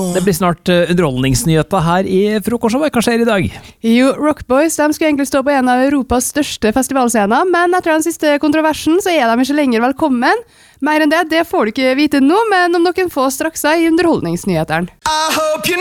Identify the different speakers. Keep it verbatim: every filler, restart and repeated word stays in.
Speaker 1: Det blir snart uh, underholdningsnyheter her i Frokostshowet. Hva skjer i dag?
Speaker 2: Jo, Rock Boys de skulle egentlig stå på en av Europas største festivalscener, men etter den siste kontroversen så er de ikke lenger velkommen. Mer enn det, det får du ikke vite nå, men om noen få straks i underholdningsnyheteren.